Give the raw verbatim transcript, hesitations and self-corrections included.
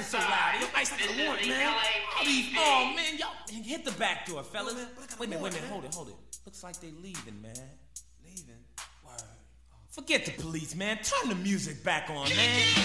so loud. Yo, ice, I want, man. All these, oh, man, y'all, hit the back door, fellas. Wait a minute, wait a minute, hold it, hold it. Looks like they leaving, man. Leaving? Word. Forget the police, man. Turn the music back on, man.